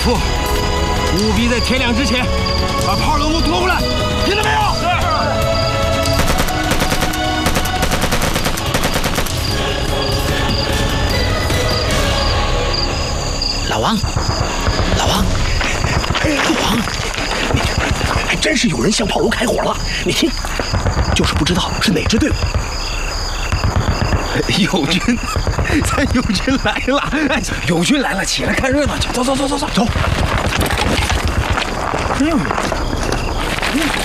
夫，务必在天亮之前把炮楼给我夺回来，听到没有？是。 老王，老王，还真是有人向炮楼开火了。你听，就是不知道是哪支队伍。 友军，咱友军来了！哎，友军来了，起来看热闹去！走。 哎呦，